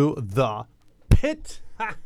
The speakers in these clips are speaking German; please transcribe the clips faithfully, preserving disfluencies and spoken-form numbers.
to the pit.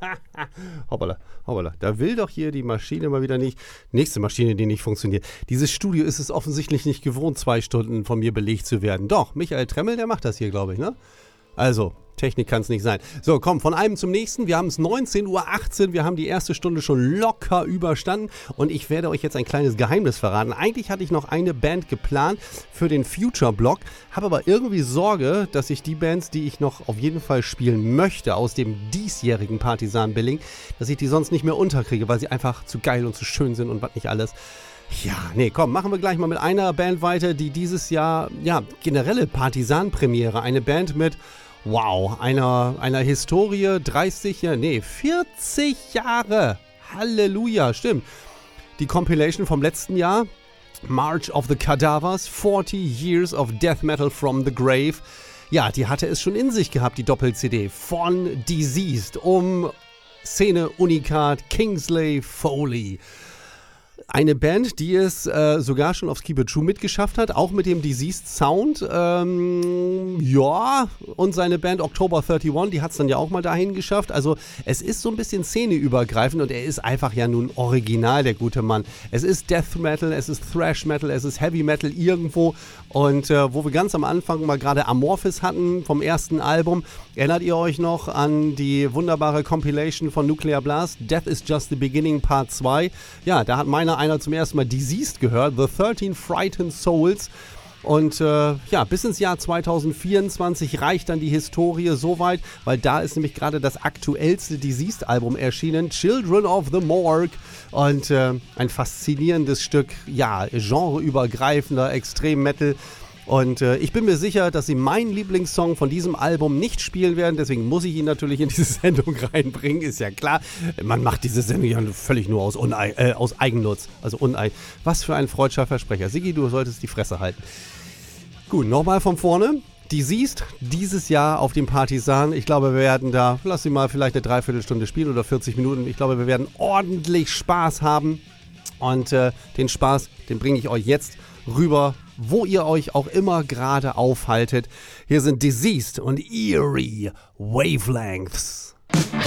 hoppala, hoppala. Da will doch hier die Maschine mal wieder nicht. Nächste Maschine, die nicht funktioniert. Dieses Studio ist es offensichtlich nicht gewohnt, zwei Stunden von mir belegt zu werden. Doch, Michael Tremmel, der macht das hier, glaube ich, ne? Also, Technik kann es nicht sein. So, komm, von einem zum nächsten. Wir haben es neunzehn Uhr achtzehn. Wir haben die erste Stunde schon locker überstanden. Und ich werde euch jetzt ein kleines Geheimnis verraten. Eigentlich hatte ich noch eine Band geplant für den Future-Block. Habe aber irgendwie Sorge, dass ich die Bands, die ich noch auf jeden Fall spielen möchte, aus dem diesjährigen Partisan-Billing, dass ich die sonst nicht mehr unterkriege, weil sie einfach zu geil und zu schön sind und was nicht alles. Ja, nee, komm, machen wir gleich mal mit einer Band weiter, die dieses Jahr, ja, generelle Partisan-Premiere, eine Band mit, wow, einer, einer Historie, dreißig, ja, nee, vierzig Jahre, Halleluja, stimmt. Die Compilation vom letzten Jahr, March of the Cadavers, forty Years of Death Metal from the Grave, ja, die hatte es schon in sich gehabt, die Doppel-C D von Diseased um Szene Unikat Kingsley Foley. Eine Band, die es äh, sogar schon aufs Keep It True mitgeschafft hat, auch mit dem Diseased Sound. Ähm, ja, und seine Band October einunddreißig, die hat es dann ja auch mal dahin geschafft. Also es ist so ein bisschen szeneübergreifend und er ist einfach ja nun original, der gute Mann. Es ist Death Metal, es ist Thrash Metal, es ist Heavy Metal irgendwo. Und äh, wo wir ganz am Anfang mal gerade Amorphis hatten vom ersten Album, erinnert ihr euch noch an die wunderbare Compilation von Nuclear Blast, Death is Just the Beginning Part zwei? Ja, da hat meiner einer zum ersten Mal Diseased gehört, The thirteen Frightened Souls. Und äh, ja, bis ins Jahr zwanzig vierundzwanzig reicht dann die Historie so weit, weil da ist nämlich gerade das aktuellste Diseased-Album erschienen, Children of the Morgue. Und äh, ein faszinierendes Stück, ja, genreübergreifender Extrem-Metal. Und äh, ich bin mir sicher, dass sie meinen Lieblingssong von diesem Album nicht spielen werden. Deswegen muss ich ihn natürlich in diese Sendung reinbringen. Ist ja klar, man macht diese Sendung ja völlig nur aus, Unei- äh, aus Eigennutz. Also Unei. Was für ein freudscher Versprecher. Sigi, du solltest die Fresse halten. Gut, nochmal von vorne. Diseased dieses Jahr auf dem Partisan. Ich glaube, wir werden da, lass sie mal vielleicht eine Dreiviertelstunde spielen oder vierzig Minuten. Ich glaube, wir werden ordentlich Spaß haben. Und äh, den Spaß, den bringe ich euch jetzt rüber, wo ihr euch auch immer gerade aufhaltet. Hier sind Diseased und Eerie Wavelengths.